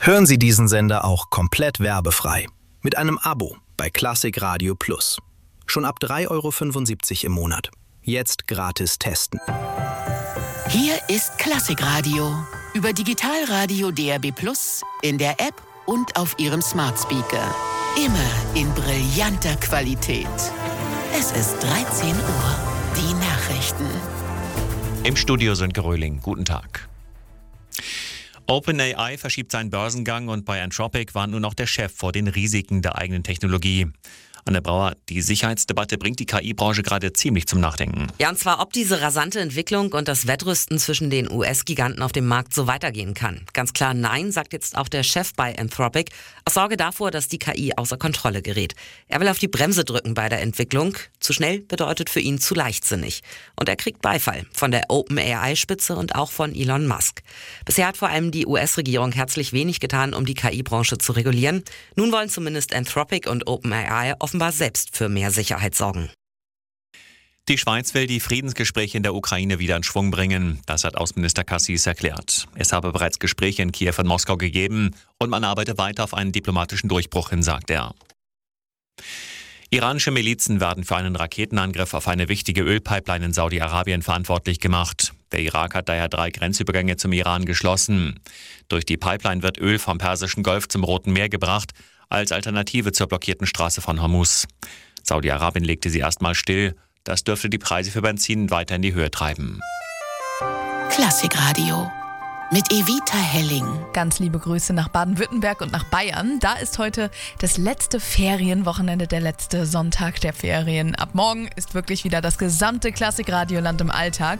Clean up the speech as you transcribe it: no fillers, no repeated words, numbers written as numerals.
Hören Sie diesen Sender auch komplett werbefrei. Mit einem Abo bei Klassik Radio Plus. Schon ab 3,75 € im Monat. Jetzt gratis testen. Hier ist Klassik Radio. Über Digitalradio DAB Plus, in der App und auf Ihrem Smart Speaker. Immer in brillanter Qualität. Es ist 13 Uhr. Die Nachrichten. Im Studio sind Geröhling. Guten Tag. OpenAI verschiebt seinen Börsengang und bei Anthropic warnt nun auch der Chef vor den Risiken der eigenen Technologie. Anne Brauer, die Sicherheitsdebatte bringt die KI-Branche gerade ziemlich zum Nachdenken. Ja, und zwar, ob diese rasante Entwicklung und das Wettrüsten zwischen den US-Giganten auf dem Markt so weitergehen kann. Ganz klar nein, sagt jetzt auch der Chef bei Anthropic, aus Sorge davor, dass die KI außer Kontrolle gerät. Er will auf die Bremse drücken bei der Entwicklung. Zu schnell bedeutet für ihn zu leichtsinnig. Und er kriegt Beifall von der OpenAI-Spitze und auch von Elon Musk. Bisher hat vor allem die US-Regierung herzlich wenig getan, um die KI-Branche zu regulieren. Nun wollen zumindest Anthropic und OpenAI offenbar selbst für mehr Sicherheit sorgen. Die Schweiz will die Friedensgespräche in der Ukraine wieder in Schwung bringen. Das hat Außenminister Cassis erklärt. Es habe bereits Gespräche in Kiew und Moskau gegeben und man arbeite weiter auf einen diplomatischen Durchbruch hin, sagt er. Iranische Milizen werden für einen Raketenangriff auf eine wichtige Ölpipeline in Saudi-Arabien verantwortlich gemacht. Der Irak hat daher 3 Grenzübergänge zum Iran geschlossen. Durch die Pipeline wird Öl vom Persischen Golf zum Roten Meer gebracht, als Alternative zur blockierten Straße von Hormuz. Saudi-Arabien legte sie erstmal still. Das dürfte die Preise für Benzin weiter in die Höhe treiben. Klassik Radio mit Evita Helling. Ganz liebe Grüße nach Baden-Württemberg und nach Bayern. Da ist heute das letzte Ferienwochenende, der letzte Sonntag der Ferien. Ab morgen ist wirklich wieder das gesamte Klassik-Radioland im Alltag.